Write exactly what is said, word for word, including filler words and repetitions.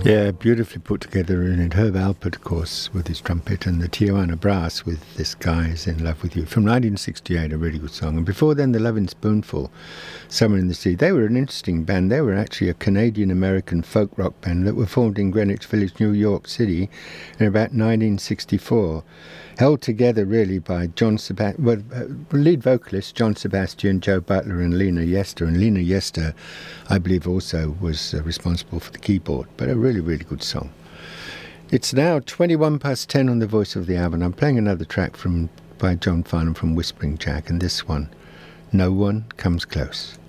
Yeah, beautifully put together in it. Herb Alpert, of course, with his trumpet, and the Tijuana Brass with This Guy Is In Love With You. From nineteen sixty-eight, a really good song. And before then, The Lovin' Spoonful, Summer in the Sea. They were an interesting band. They were actually a Canadian-American folk rock band that were formed in Greenwich Village, New York City in about nineteen sixty-four. Held together, really, by John Sebastian, well, uh, lead vocalist John Sebastian, Joe Butler, and Lena Yester. And Lena Yester, I believe, also was uh, responsible for the keyboard. But a really, really good song. It's now twenty-one past ten on The Voice of the Hour, and I'm playing another track from by John Farnham from Whispering Jack, and this one, No One Comes Close.